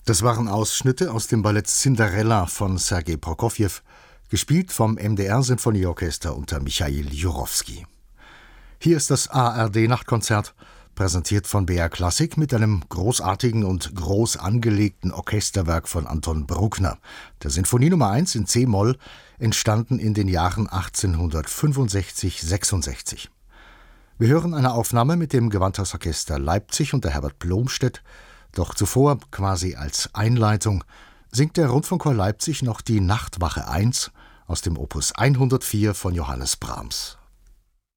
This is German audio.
Das waren Ausschnitte aus dem Ballett Cinderella von Sergei Prokofjew, gespielt vom MDR-Sinfonieorchester unter Michail Jurowski. Hier ist das ARD-Nachtkonzert, präsentiert von BR Klassik mit einem großartigen und groß angelegten Orchesterwerk von Anton Bruckner, der Sinfonie Nummer 1 in C-Moll, entstanden in den Jahren 1865-66. Wir hören eine Aufnahme mit dem Gewandhausorchester Leipzig unter Herbert Blomstedt. Doch zuvor, quasi als Einleitung, singt der Rundfunkchor Leipzig noch die Nachtwache 1 aus dem Opus 104 von Johannes Brahms.